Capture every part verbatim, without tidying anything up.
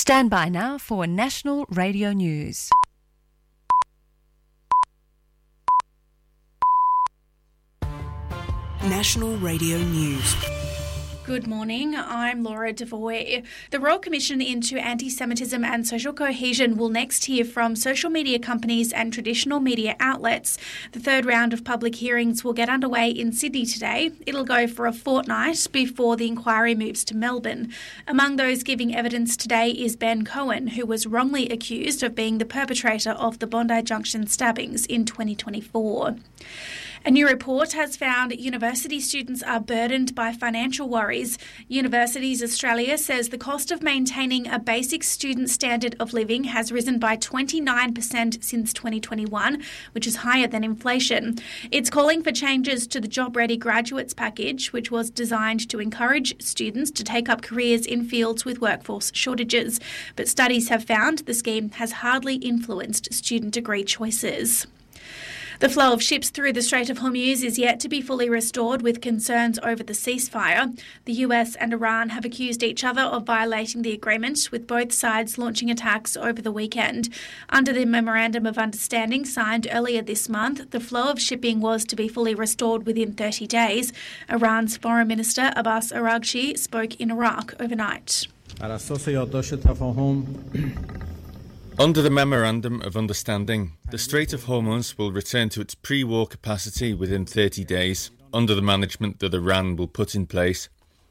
Stand by now for National Radio News. National Radio News. Good morning, I'm Laura Devoy. The Royal Commission into Anti-Semitism and Social Cohesion will next hear from social media companies and traditional media outlets. The third round of public hearings will get underway in Sydney today. It'll go for a fortnight before the inquiry moves to Melbourne. Among those giving evidence today is Ben Cohen, who was wrongly accused of being the perpetrator of the Bondi Junction stabbings in twenty twenty-four. A new report has found university students are burdened by financial worries. Universities Australia says the cost of maintaining a basic student standard of living has risen by twenty-nine percent since twenty twenty-one, which is higher than inflation. It's calling for changes to the Job Ready Graduates Package, which was designed to encourage students to take up careers in fields with workforce shortages. But studies have found the scheme has hardly influenced student degree choices. The flow of ships through the Strait of Hormuz is yet to be fully restored, with concerns over the ceasefire. The U S and Iran have accused each other of violating the agreement, with both sides launching attacks over the weekend. Under the Memorandum of Understanding signed earlier this month, the flow of shipping was to be fully restored within thirty days. Iran's Foreign Minister Abbas Araghchi spoke in Iraq overnight. Under the Memorandum of Understanding, the Strait of Hormuz will return to its pre-war capacity within thirty days, under the management that Iran will put in place.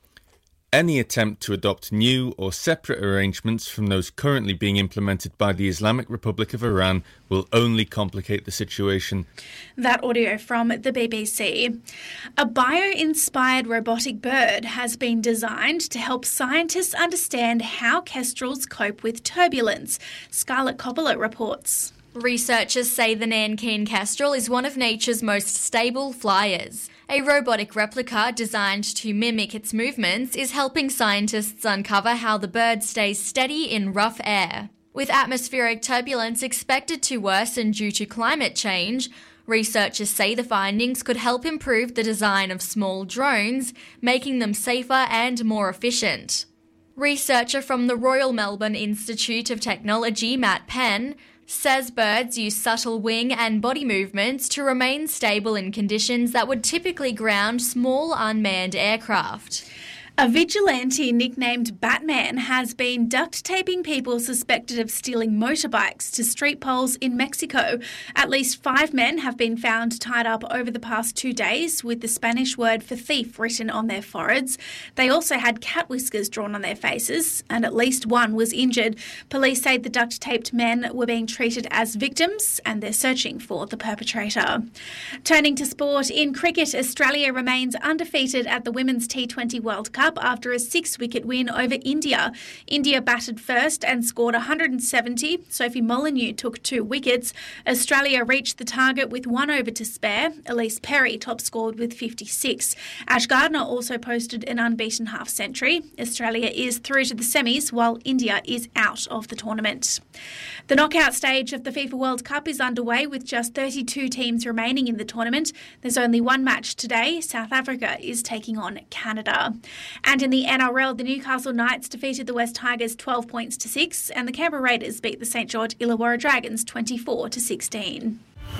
Any attempt to adopt new or separate arrangements from those currently being implemented by the Islamic Republic of Iran will only complicate the situation. That audio from the B B C. A bio-inspired robotic bird has been designed to help scientists understand how kestrels cope with turbulence. Scarlett Coppola reports. Researchers say the Nankeen kestrel is one of nature's most stable flyers. A robotic replica designed to mimic its movements is helping scientists uncover how the bird stays steady in rough air. With atmospheric turbulence expected to worsen due to climate change, researchers say the findings could help improve the design of small drones, making them safer and more efficient. Researcher from the Royal Melbourne Institute of Technology, Matt Penn, says birds use subtle wing and body movements to remain stable in conditions that would typically ground small unmanned aircraft. A vigilante nicknamed Batman has been duct taping people suspected of stealing motorbikes to street poles in Mexico. At least five men have been found tied up over the past two days with the Spanish word for thief written on their foreheads. They also had cat whiskers drawn on their faces, and at least one was injured. Police say the duct-taped men were being treated as victims and they're searching for the perpetrator. Turning to sport, in cricket, Australia remains undefeated at the Women's T twenty World Cup after a six-wicket win over India. India batted first and scored one hundred seventy. Sophie Molyneux took two wickets. Australia reached the target with one over to spare. Elise Perry top-scored with fifty-six. Ash Gardner also posted an unbeaten half-century. Australia is through to the semis, while India is out of the tournament. The knockout stage of the FIFA World Cup is underway, with just thirty-two teams remaining in the tournament. There's only one match today. South Africa is taking on Canada. And in the N R L, the Newcastle Knights defeated the West Tigers twelve points to six, and the Canberra Raiders beat the St George Illawarra Dragons twenty-four to sixteen.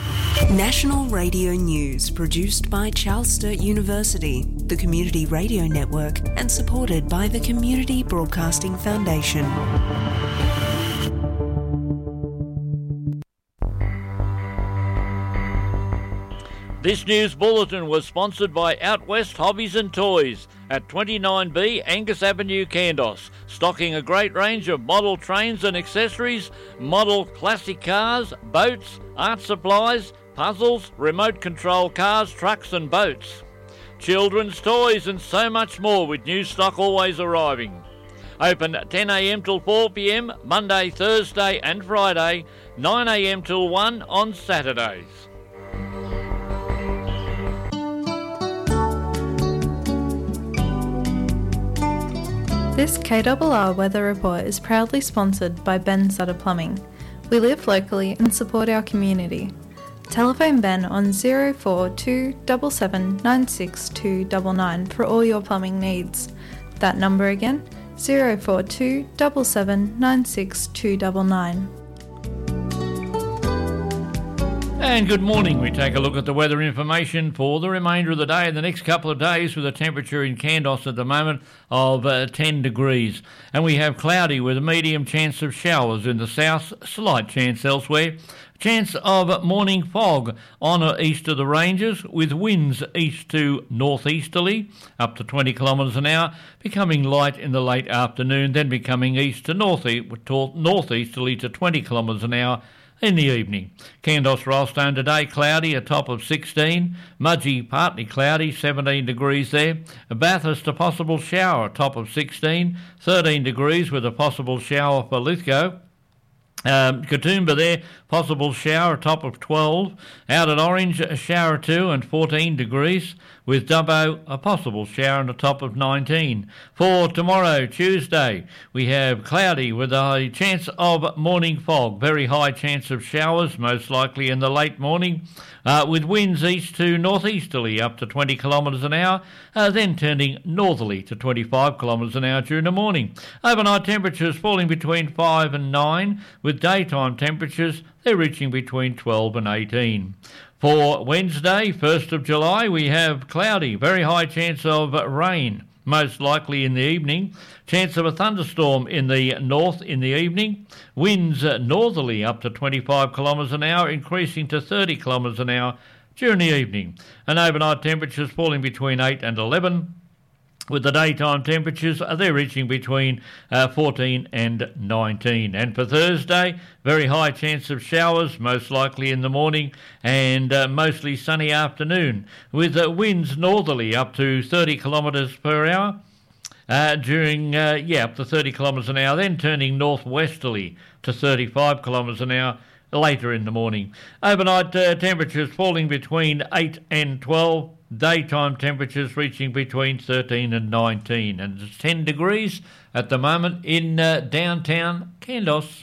National Radio News, produced by Charles Sturt University, the Community Radio Network, and supported by the Community Broadcasting Foundation. This news bulletin was sponsored by Out West Hobbies and Toys at twenty-nine B Angus Avenue, Kandos, stocking a great range of model trains and accessories, model classic cars, boats, art supplies, puzzles, remote control cars, trucks and boats, children's toys and so much more, with new stock always arriving. Open ten a m till four p m Monday, Thursday and Friday, nine a m till one on Saturdays. This K R R Weather Report is proudly sponsored by Ben Sutter Plumbing. We live locally and support our community. Telephone Ben on zero four two seven seven nine six two nine nine for all your plumbing needs. That number again, zero four two seven seven nine six two nine nine. And good morning. We take a look at the weather information for the remainder of the day and the next couple of days, with a temperature in Kandos at the moment of uh, ten degrees. And we have cloudy with a medium chance of showers in the south, slight chance elsewhere. Chance of morning fog on or east of the ranges, with winds east to northeasterly up to twenty kilometres an hour, becoming light in the late afternoon, then becoming east to northeast, northeasterly to twenty kilometres an hour in the evening. Kandos Rylstone today, cloudy, a top of sixteen. Mudgee, partly cloudy, seventeen degrees there. Bathurst, a possible shower, a top of sixteen. thirteen degrees with a possible shower for Lithgow. Um, Katoomba there, possible shower, top of twelve. Out at Orange, a shower two and fourteen degrees. With Dubbo, a possible shower and a top of nineteen. For tomorrow, Tuesday, we have cloudy with a chance of morning fog. Very high chance of showers, most likely in the late morning, uh, with winds east to northeasterly up to twenty kilometres an hour, uh, then turning northerly to twenty-five kilometres an hour during the morning. Overnight temperatures falling between five and nine, with daytime temperatures, they're reaching between twelve and eighteen. For Wednesday, first of July, we have cloudy, very high chance of rain, most likely in the evening. Chance of a thunderstorm in the north in the evening. Winds northerly up to twenty-five kilometres an hour, increasing to thirty kilometres an hour during the evening. And overnight temperatures falling between eight and eleven. With the daytime temperatures, they're reaching between uh, fourteen and nineteen. And for Thursday, very high chance of showers, most likely in the morning, and uh, mostly sunny afternoon, with uh, winds northerly up to thirty kilometres per hour. Uh, during, uh, yeah, up to thirty kilometres an hour, then turning northwesterly to thirty-five kilometres an hour later in the morning. Overnight uh, temperatures falling between eight and twelve. Daytime temperatures reaching between thirteen and nineteen, and it's ten degrees at the moment in uh, downtown Kandos.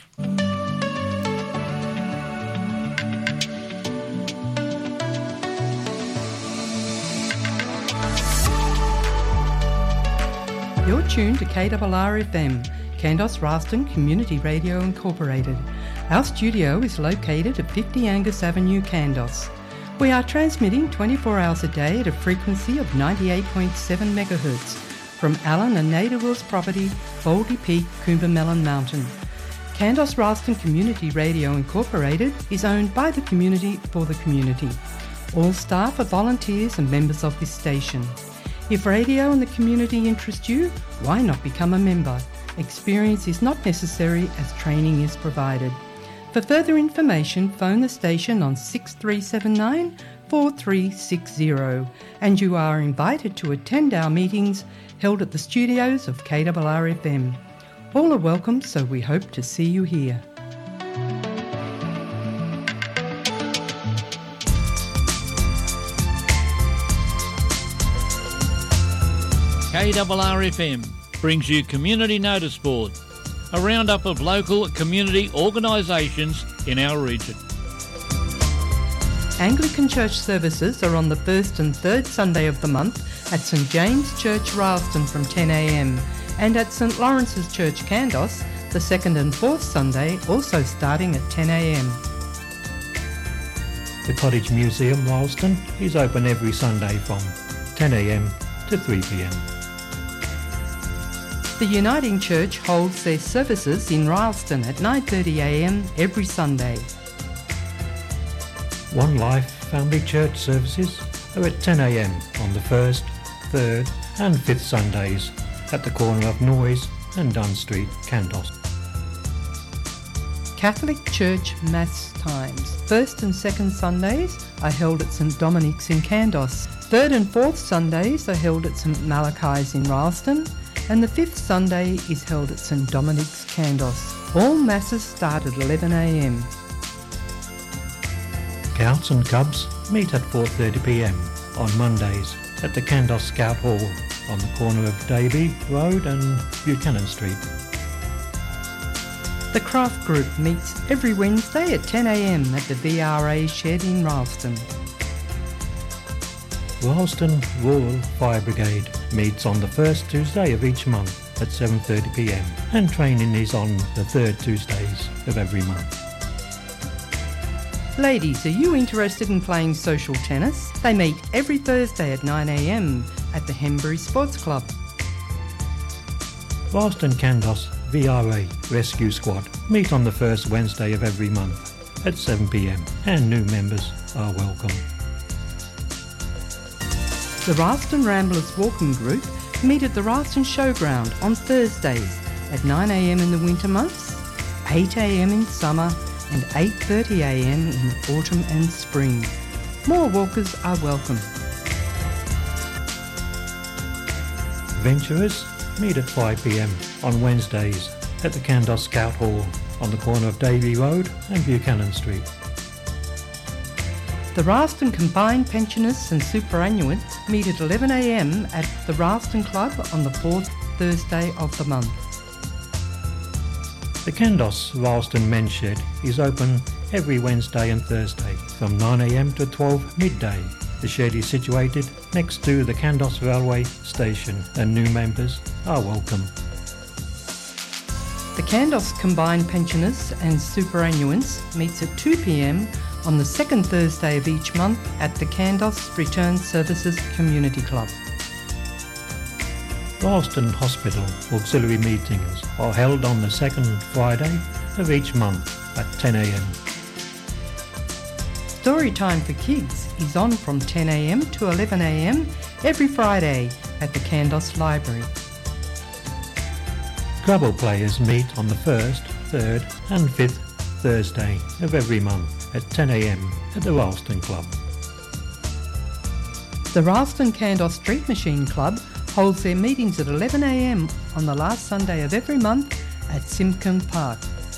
You're tuned to K R R F M, Kandos Rylstone Community Radio Incorporated. Our studio is located at fifty Angus Avenue, Kandos. We are transmitting twenty-four hours a day at a frequency of ninety-eight point seven megahertz from Allen and Nada Wills property, Baldy Peak, Coombermelon Mountain. Kandos Rylstone Community Radio Incorporated is owned by the community for the community. All staff are volunteers and members of this station. If radio and the community interest you, why not become a member? Experience is not necessary as training is provided. For further information, phone the station on six three seven nine, four three six zero, and you are invited to attend our meetings held at the studios of K R R F M. All are welcome, so we hope to see you here. K R R F M brings you Community Notice Board, a roundup of local community organisations in our region. Anglican Church services are on the first and third Sunday of the month at St James Church Rylstone from ten a m and at St Lawrence's Church Kandos the second and fourth Sunday, also starting at ten a m. The Cottage Museum Rylstone is open every Sunday from ten a m to three p m. The Uniting Church holds their services in Rylstone at nine thirty a m every Sunday. One Life Family Church services are at ten a m on the first, third and fifth Sundays at the corner of Noyes and Dunn Street, Kandos. Catholic Church Mass times. First and second Sundays are held at St Dominic's in Kandos. Third and fourth Sundays are held at St Malachi's in Rylstone, and the fifth Sunday is held at St Dominic's, Kandos. All masses start at eleven a m. Scouts and Cubs meet at four thirty p m on Mondays at the Kandos Scout Hall on the corner of Davey Road and Buchanan Street. The Craft Group meets every Wednesday at ten a m at the V R A shed in Rylstone. Rylstone Rural Fire Brigade meets on the first Tuesday of each month at seven thirty p m and training is on the third Tuesdays of every month. Ladies, are you interested in playing social tennis? They meet every Thursday at nine a m at the Henbury Sports Club. Ralston Kandos V R A Rescue Squad meet on the first Wednesday of every month at seven p m and new members are welcome. The Ralston Ramblers Walking Group meet at the Ralston Showground on Thursdays at nine a m in the winter months, eight a m in summer and eight thirty a m in autumn and spring. More walkers are welcome. Venturers meet at five p m on Wednesdays at the Kandos Scout Hall on the corner of Davey Road and Buchanan Street. The Ralston Combined Pensioners and Superannuants meet at eleven a m at the Ralston Club on the fourth Thursday of the month. The Kandos Ralston Men's Shed is open every Wednesday and Thursday from nine a m to twelve midday. The shed is situated next to the Kandos Railway Station and new members are welcome. The Kandos Combined Pensioners and Superannuants meets at two p m on the second Thursday of each month at the Kandos Return Services Community Club. Ralston Hospital auxiliary meetings are held on the second Friday of each month at ten a m. Story time for kids is on from ten a m to eleven a m every Friday at the Kandos Library. Scrabble players meet on the first, third and fifth Thursday of every month at ten a m at the Ralston Club. The Ralston Kandos Street Machine Club holds their meetings at eleven a m on the last Sunday of every month at Simcoe Park.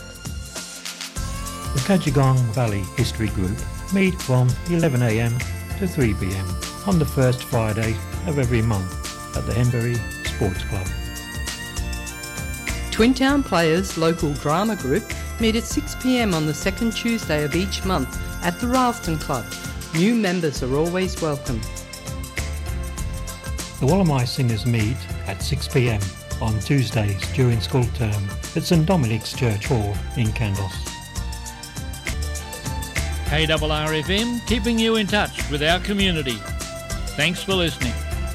The Kajigong Valley History Group meet from eleven a m to three p m on the first Friday of every month at the Henbury Sports Club. Twin Town Players Local Drama Group meet at six p m on the second Tuesday of each month at the Ralston Club. New members are always welcome. The Wallamai Singers meet at six p m on Tuesdays during school term at St Dominic's Church Hall in Kandos. K R R F M, keeping you in touch with our community. Thanks for listening.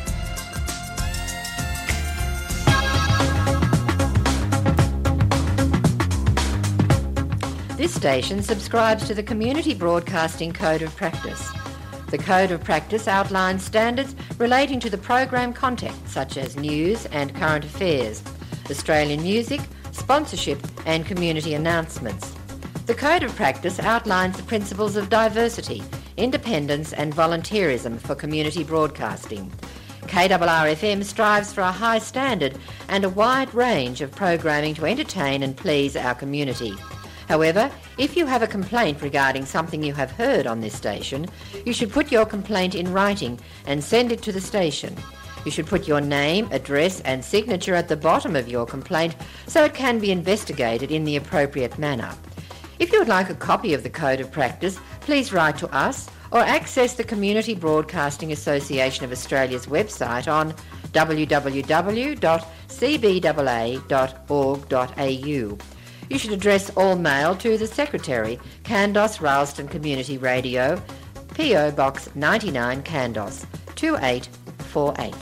This station subscribes to the Community Broadcasting Code of Practice. The Code of Practice outlines standards relating to the program content such as news and current affairs, Australian music, sponsorship and community announcements. The Code of Practice outlines the principles of diversity, independence and volunteerism for community broadcasting. K R R F M strives for a high standard and a wide range of programming to entertain and please our community. However, if you have a complaint regarding something you have heard on this station, you should put your complaint in writing and send it to the station. You should put your name, address and signature at the bottom of your complaint so it can be investigated in the appropriate manner. If you would like a copy of the Code of Practice, please write to us or access the Community Broadcasting Association of Australia's website on w w w dot c b a a dot org dot a u. You should address all mail to the Secretary, Kandos Ralston Community Radio, P O Box ninety-nine Kandos, two eight four eight.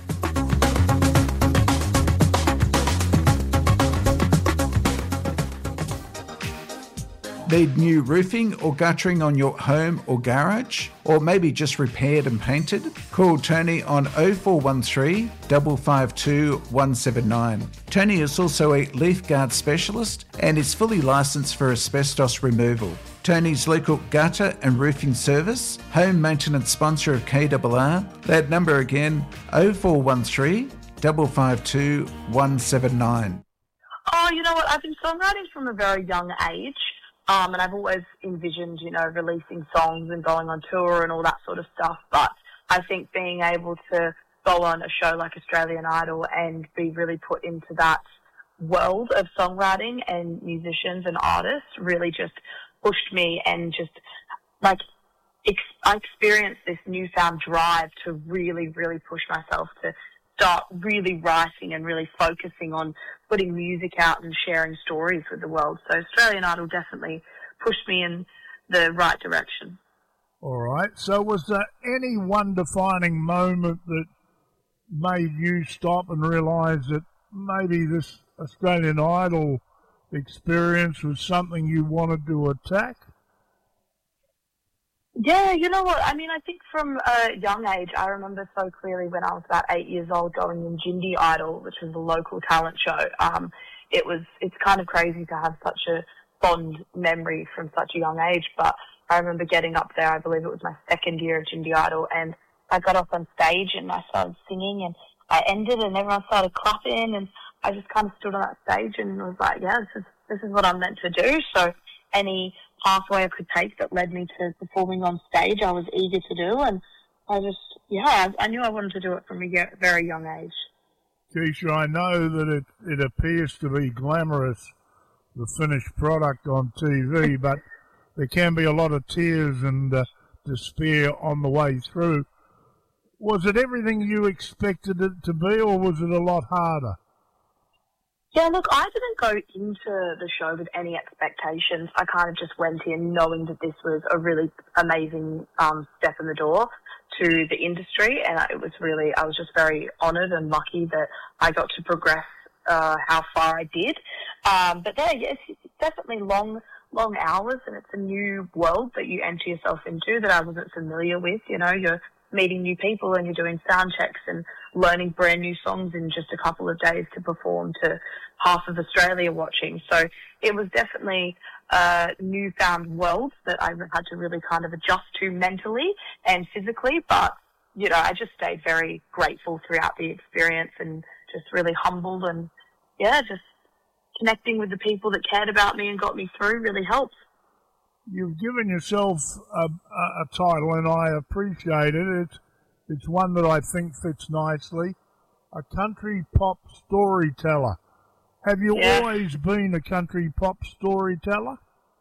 Need new roofing or guttering on your home or garage? Or maybe just repaired and painted? Call Tony on oh four one three, five five two, one seven nine. Tony is also a leaf guard specialist and is fully licensed for asbestos removal. Tony's local gutter and roofing service, home maintenance sponsor of K R R. That number again, oh four one three, five five two, one seven nine. Oh, you know what? I've been songwriting from a very young age. Um, and I've always envisioned, you know, releasing songs and going on tour and all that sort of stuff. But I think being able to go on a show like Australian Idol and be really put into that world of songwriting and musicians and artists really just pushed me and just, like, ex- I experienced this newfound drive to really, really push myself to start really writing and really focusing on putting music out and sharing stories with the world. So Australian Idol definitely pushed me in the right direction. All right. So was there any one defining moment that made you stop and realise that maybe this Australian Idol experience was something you wanted to attack? Yeah, you know what? I mean, I think from a young age, I remember so clearly when I was about eight years old going in Gindi Idol, which was a local talent show. Um, it was, it's kind of crazy to have such a fond memory from such a young age, but I remember getting up there, I believe it was my second year of Gindi Idol, and I got up on stage and I started singing and I ended and everyone started clapping and I just kind of stood on that stage and was like, yeah, this is, this is what I'm meant to do. So any pathway I could take that led me to performing on stage, I was eager to do, and I just, yeah, I, I knew I wanted to do it from a very young age. Keisha, I know that it, it appears to be glamorous, the finished product on T V, but there can be a lot of tears and uh, despair on the way through. Was it everything you expected it to be, or was it a lot harder? Yeah, look, I didn't go into the show with any expectations. I kind of just went in knowing that this was a really amazing um, step in the door to the industry, and it was really, I was just very honoured and lucky that I got to progress uh, how far I did. Um, but there, yes, it's definitely long, long hours, and it's a new world that you enter yourself into that I wasn't familiar with. You know, you're meeting new people and you're doing sound checks and learning brand new songs in just a couple of days to perform to half of Australia watching. So it was definitely a newfound world that I had to really kind of adjust to mentally and physically. But, you know, I just stayed very grateful throughout the experience and just really humbled, and, yeah, just connecting with the people that cared about me and got me through really helped. You've given yourself a, a, a title, and I appreciate it. It's, it's one that I think fits nicely. A country pop storyteller. Have you yeah. always been a country pop storyteller?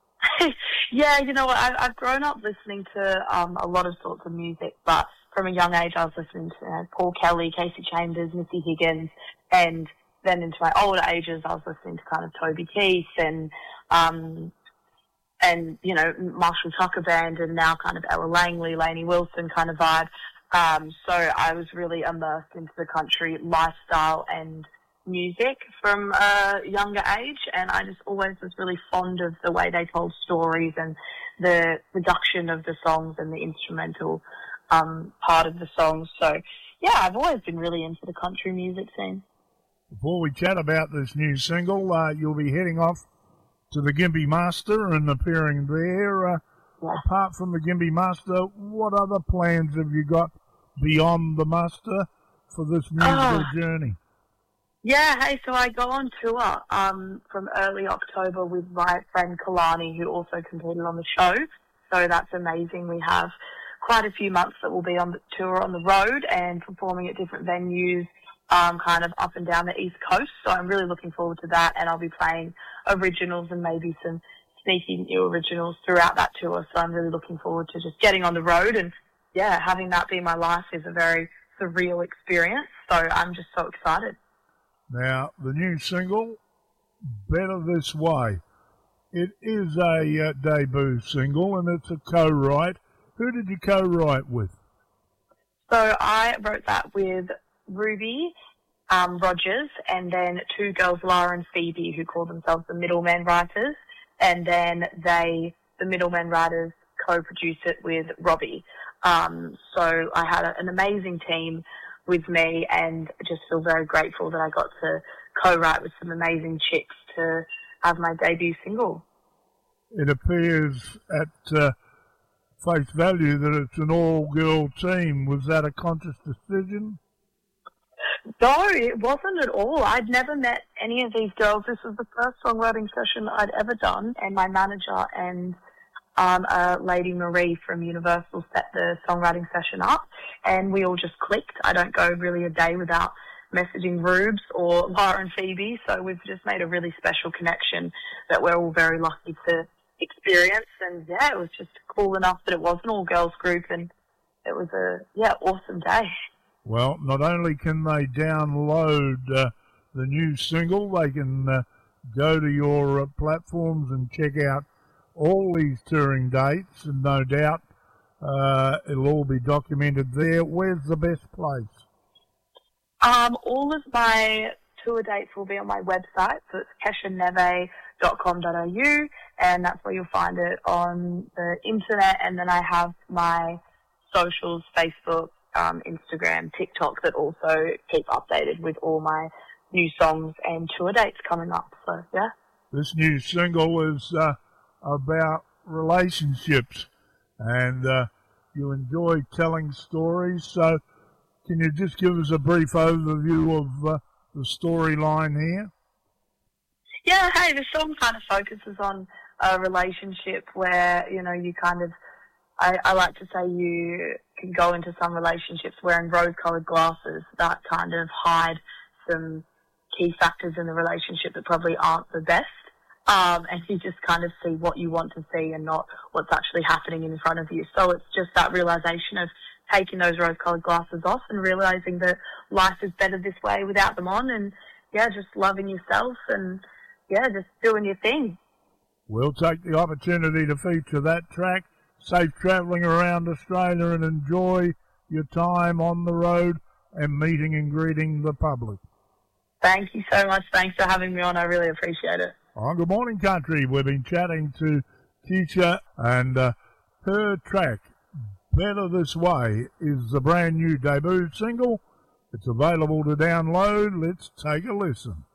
Yeah, you know what, I, I've grown up listening to um, a lot of sorts of music, but from a young age I was listening to uh, Paul Kelly, Casey Chambers, Missy Higgins, and then into my older ages I was listening to kind of Toby Keith and um, and, you know, Marshall Tucker Band, and now kind of Ella Langley, Lainey Wilson kind of vibe. Um, so I was really immersed into the country lifestyle and music from a younger age, and I just always was really fond of the way they told stories and the production of the songs and the instrumental um, part of the songs. So, yeah, I've always been really into the country music scene. Before we chat about this new single, uh, you'll be heading off to the Gympie Master and appearing there. Uh, yeah. Apart from the Gympie Master, what other plans have you got beyond the Master for this musical oh. journey? Yeah, hey, so I go on tour um, from early October with my friend Kalani, who also competed on the show. So that's amazing. We have quite a few months that we'll be on the tour on the road and performing at different venues, um, kind of up and down the East Coast. So I'm really looking forward to that, and I'll be playing originals and maybe some sneaky new originals throughout that tour. So I'm really looking forward to just getting on the road, and, yeah, having that be my life is a very surreal experience. So I'm just so excited. Now, the new single, Better This Way, it is a uh, debut single, and it's a co-write. Who did you co-write with? So I wrote that with Ruby um, Rogers, and then two girls, Lara and Phoebe, who call themselves the Middleman Writers, and then they, the Middleman Writers, co-produce it with Robbie. Um, so I had a, an amazing team with me, and just feel very grateful that I got to co-write with some amazing chicks to have my debut single. It appears at uh, face value that it's an all-girl team. Was that a conscious decision? No, it wasn't at all. I'd never met any of these girls. This was the first songwriting session I'd ever done, and my manager and Um, uh, Lady Marie from Universal set the songwriting session up, and we all just clicked. I don't go really a day without messaging Rubes or Lara and Phoebe, so we've just made a really special connection that we're all very lucky to experience. And yeah, it was just cool enough that it was an all-girls group, and it was a, yeah, awesome day. Well, not only can they download uh, the new single, they can uh, go to your uh, platforms and check out all these touring dates, and no doubt uh, it'll all be documented there. Where's the best place? Um, all of my tour dates will be on my website, so it's kesha neve dot com dot a u, and that's where you'll find it on the internet. And then I have my socials, Facebook, um, Instagram, TikTok, that also keep updated with all my new songs and tour dates coming up. So, yeah. This new single is uh, about relationships, and uh, you enjoy telling stories, so can you just give us a brief overview of uh, the storyline here? Yeah, hey, the song kind of focuses on a relationship where, you know, you kind of, I, I like to say you can go into some relationships wearing rose-coloured glasses that kind of hide some key factors in the relationship that probably aren't the best. Um, and you just kind of see what you want to see and not what's actually happening in front of you. So it's just that realisation of taking those rose-coloured glasses off and realising that life is better this way without them on, and, yeah, just loving yourself and, yeah, just doing your thing. We'll take the opportunity to feature that track. Safe travelling around Australia and enjoy your time on the road and meeting and greeting the public. Thank you so much. Thanks for having me on. I really appreciate it. On Good Morning Country, we've been chatting to Kesha, and uh, her track, Better This Way, is the brand new debut single. It's available to download. Let's take a listen.